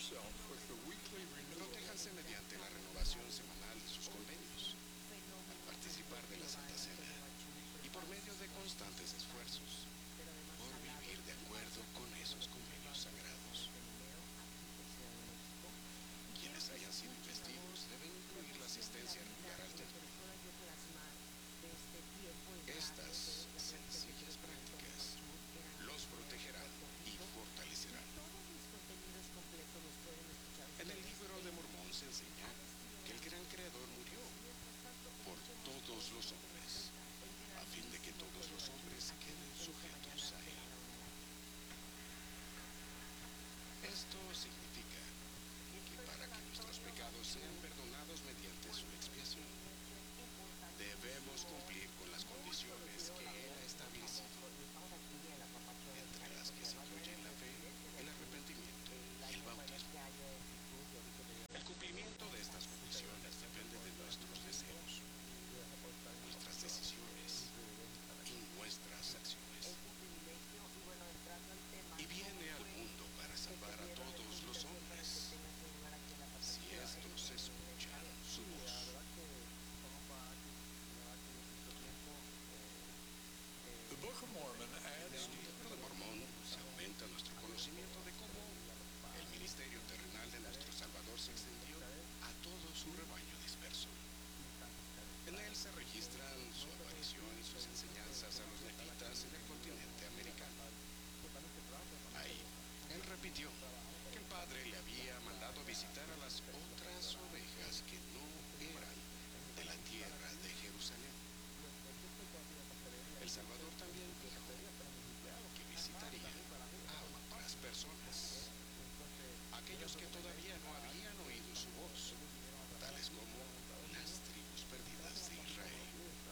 Protéjanse mediante la renovación semanal de sus convenios, al participar de la Santa Cena y por medio de constantes esfuerzos por vivir de acuerdo con esos convenios sagrados. Quienes hayan sido investidos deben incluir la asistencia regular al templo. Estas sencillas prácticas los protegerán y fortalecerán. En el libro de Mormón se enseña que el gran creador murió por todos los hombres, a fin de que todos los hombres se queden sujetos a él. Esto significa que para que nuestros pecados sean perdonados mediante su expiación, debemos cumplir con las condiciones que él ha establecido, entre las que se incluyen la fe, el arrepentimiento y el bautismo. El cumplimiento de estas condiciones depende de nuestros deseos, nuestras decisiones y nuestras acciones. Y viene al mundo para salvar a todos los hombres, si estos escuchan su voz. En el libro de Mormón se aumenta nuestro conocimiento de cómo el ministerio terrenal de nuestro Salvador se extendió a todo su rebaño disperso. En él se registran su aparición y sus enseñanzas a los nefitas en el continente americano. Ahí, él repitió que el Padre le había mandado visitar a las otras ovejas que no eran de la tierra de Jerusalén. El Salvador también dijo que visitaría a otras personas, aquellos que todavía no habían oído su voz, tales como las tribus perdidas de Israel.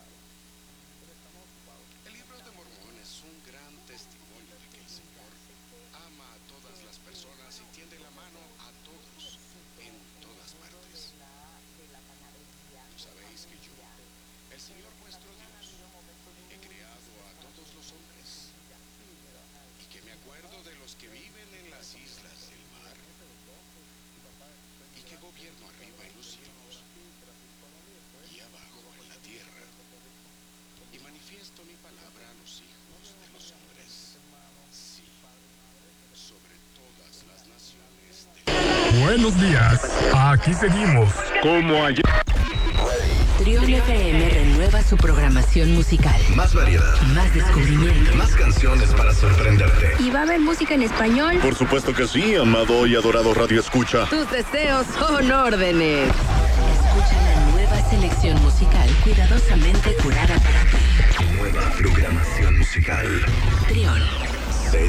El libro de Mormón es un gran testimonio de que el Señor ama a todas las personas y tiende la mano a todos en todas partes. ¿No sabéis que yo, el Señor vuestro Dios, he creado a todos los hombres, y que me acuerdo de los que viven en las islas del mar, y que gobierno arriba en los cielos y abajo en la tierra, y manifiesto mi palabra a los hijos de los hombres, sí, sobre todas las naciones del... Buenos días, aquí seguimos, como ayer. Trión FM renueva su programación musical. Más variedad, Más descubrimiento. más canciones para sorprenderte. ¿Y va a haber música en español? Por supuesto que sí, amado y adorado Radio Escucha. Tus deseos son órdenes. Escucha la nueva selección musical cuidadosamente curada para ti. Nueva programación musical. Trión.